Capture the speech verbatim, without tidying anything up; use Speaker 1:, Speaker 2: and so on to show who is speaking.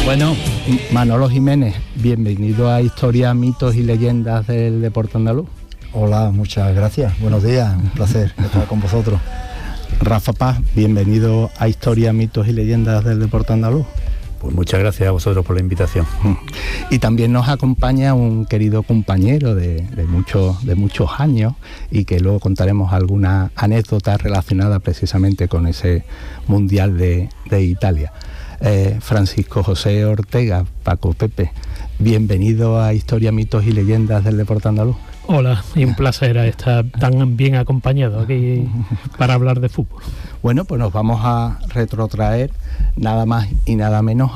Speaker 1: Bueno, Manolo Jiménez, bienvenido a Historia, Mitos y Leyendas del Deporte Andaluz.
Speaker 2: Hola, muchas gracias. Buenos días, un placer estar con vosotros.
Speaker 1: Rafa Paz, bienvenido a Historia, Mitos y Leyendas del Deporte Andaluz.
Speaker 3: Pues muchas gracias a vosotros por la invitación.
Speaker 1: Y también nos acompaña un querido compañero de, de, muchos, de muchos años, y que luego contaremos alguna anécdota relacionada precisamente con ese Mundial de, de Italia. Eh, Francisco José Ortega, Paco Pepe, bienvenido a Historia, Mitos y Leyendas del Deporte Andaluz.
Speaker 4: Hola, y un placer estar tan bien acompañado aquí para hablar de fútbol.
Speaker 1: Bueno, pues nos vamos a retrotraer nada más y nada menos